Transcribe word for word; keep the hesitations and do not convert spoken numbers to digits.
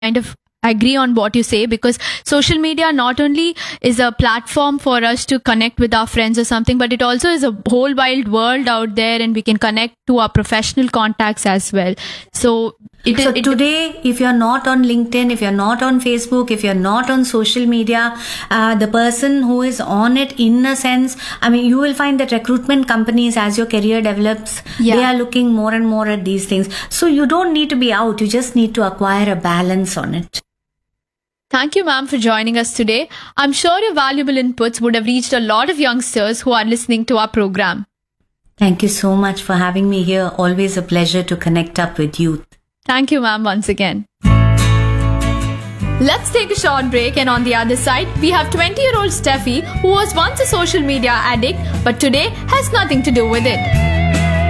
kind of agree on what you say, because social media not only is a platform for us to connect with our friends or something, but it also is a whole wide world out there, and we can connect to our professional contacts as well. So it so it, today, if you're not on LinkedIn, if you're not on Facebook, if you're not on social media, uh, the person who is on it, in a sense, I mean, you will find that recruitment companies, as your career develops, Yeah. they are looking more and more at these things. So you don't need to be out. You just need to acquire a balance on it. Thank you, ma'am, for joining us today. I'm sure your valuable inputs would have reached a lot of youngsters who are listening to our program. Thank you so much for having me here. Always a pleasure to connect up with youth. Thank you, ma'am, once again. Let's take a short break, and on the other side, we have twenty-year-old Steffi, who was once a social media addict, but today has nothing to do with it.